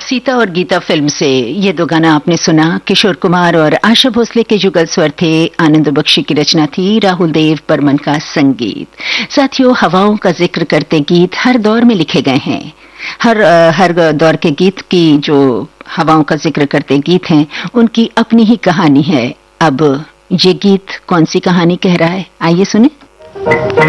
सीता और गीता फिल्म से ये दो गाना आपने सुना। किशोर कुमार और आशा भोसले के जुगल स्वर थे, आनंद बख्शी की रचना थी, राहुल देव बर्मन का संगीत। साथियों, हवाओं का जिक्र करते गीत हर दौर में लिखे गए हैं। हर दौर के गीत की जो हवाओं का जिक्र करते गीत हैं, उनकी अपनी ही कहानी है। अब ये गीत कौन सी कहानी कह रहा है, आइए सुने।